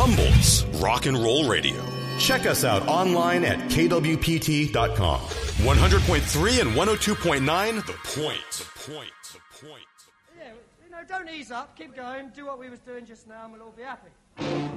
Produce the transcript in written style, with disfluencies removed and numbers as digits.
Humboldt's Rock and Roll Radio. Check us out online at kwpt.com. 100.3 and 102.9, The Point. Yeah, don't ease up. Keep going. Do what we was doing just now and we'll all be happy.